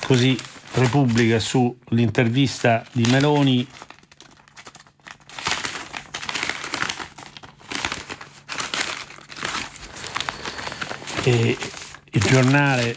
Così Repubblica sull'intervista di Meloni. E il Giornale,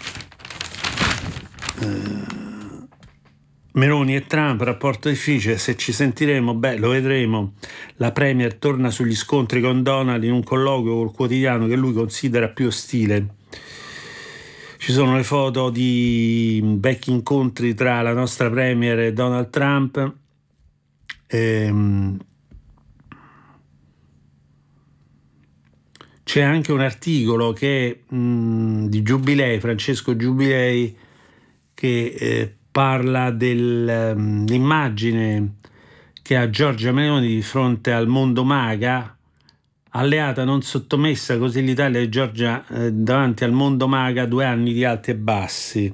Meloni e Trump, rapporto difficile, se ci sentiremo, lo vedremo. La Premier torna sugli scontri con Donald in un colloquio col quotidiano che lui considera più ostile. Ci sono le foto di vecchi incontri tra la nostra Premier e Donald Trump. C'è anche un articolo di Giubilei, Francesco Giubilei, che parla dell'immagine che ha Giorgia Meloni di fronte al mondo MAGA, alleata non sottomessa, così l'Italia di Giorgia davanti al mondo MAGA, 2 anni di alti e bassi.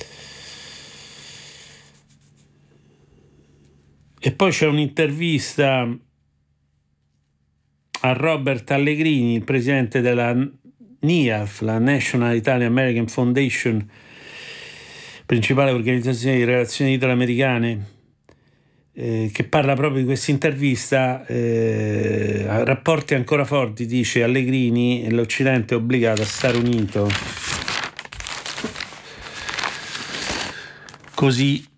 E poi c'è un'intervista a Robert Allegrini, il presidente della NIAF, la National Italian American Foundation, principale organizzazione di relazioni italo-americane, che parla proprio di questa intervista. Rapporti ancora forti, dice Allegrini, e l'Occidente è obbligato a stare unito. Così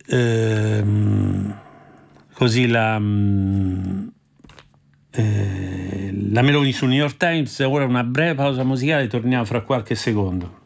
la Meloni sul New York Times. Ora una breve pausa musicale, torniamo fra qualche secondo.